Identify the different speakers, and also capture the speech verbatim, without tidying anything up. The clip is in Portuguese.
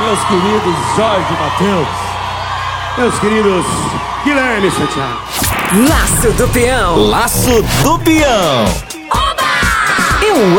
Speaker 1: meus queridos Jorge Mateus, meus queridos Guilherme Santiago.
Speaker 2: Laço do Peão.
Speaker 3: Laço do Peão.
Speaker 2: É o